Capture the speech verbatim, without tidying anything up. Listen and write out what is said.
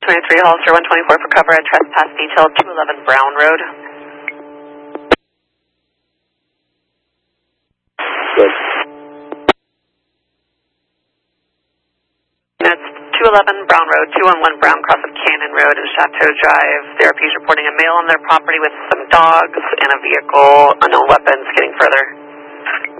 twenty-three Hollister one twenty-four for cover at trespass detail two eleven Brown Road. Good. That's two eleven Brown Road, two one one Brown Cross of Cannon Road and Chateau Drive. Therapy is reporting a male on their property with some dogs and a vehicle, unknown weapons, getting further.